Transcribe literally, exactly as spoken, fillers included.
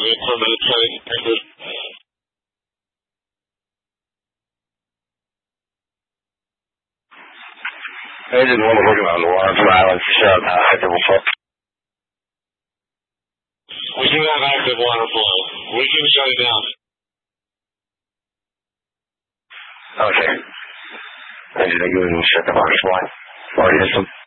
a permanent site. Engine one working on the Lawrence Island, shut out, active flow. We do have active water flow. We can shut it down. Okay. Engine, you can shut the water supply. Already system.